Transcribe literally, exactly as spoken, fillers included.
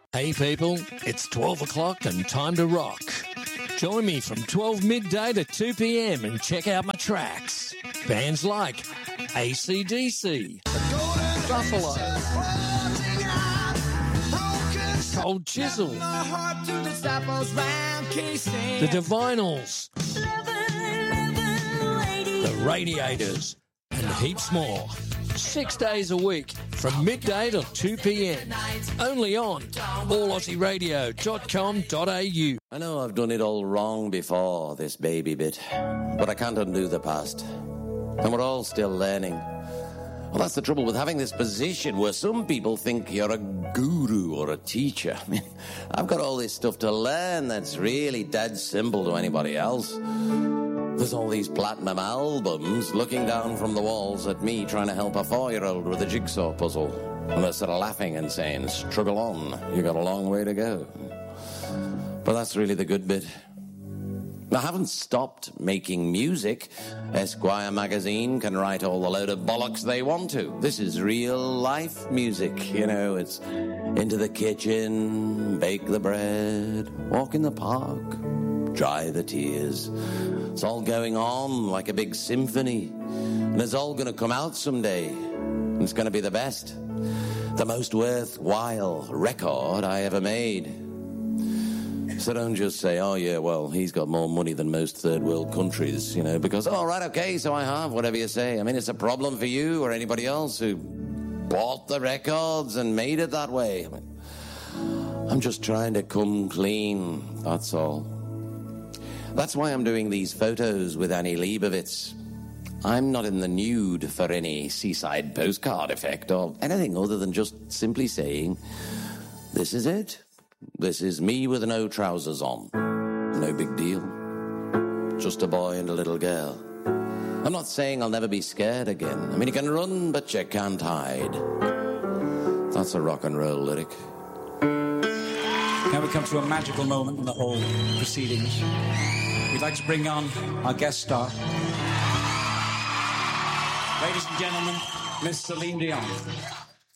Hey people, it's twelve o'clock and time to rock. Join me from twelve midday to two p.m. and check out my tracks. Bands like A C D C, Buffalo, Cold Chisel, The Divinals, The Radiators, and heaps more. Six days a week from midday till two p.m. Only on all aussie radio dot com dot a u. I know I've done it all wrong before, this baby bit, but I can't undo the past. And we're all still learning. Well, that's the trouble with having this position where some people think you're a guru or a teacher. I mean, I've got all this stuff to learn that's really dead simple to anybody else. There's all these platinum albums looking down from the walls at me trying to help a four-year-old with a jigsaw puzzle. And they're sort of laughing and saying, struggle on, you got a long way to go. But that's really the good bit. I haven't stopped making music. Esquire magazine can write all the load of bollocks they want to. This is real life music, you know. It's into the kitchen, bake the bread, walk in the park, dry the tears. It's all going on like a big symphony. And it's all going to come out someday. And it's going to be the best. The most worthwhile record I ever made. So don't just say, oh yeah, well, he's got more money than most third world countries, you know, because, oh, right, okay, so I have, whatever you say. I mean, it's a problem for you or anybody else who bought the records and made it that way. I mean, I'm just trying to come clean, that's all. That's why I'm doing these photos with Annie Leibovitz. I'm not in the nude for any seaside postcard effect or anything other than just simply saying, this is it. This is me with no trousers on. No big deal. Just a boy and a little girl. I'm not saying I'll never be scared again. I mean, you can run, but you can't hide. That's a rock and roll lyric. Now we come to a magical moment in the whole proceedings. We'd like to bring on our guest star. Ladies and gentlemen, Miss Celine Dion.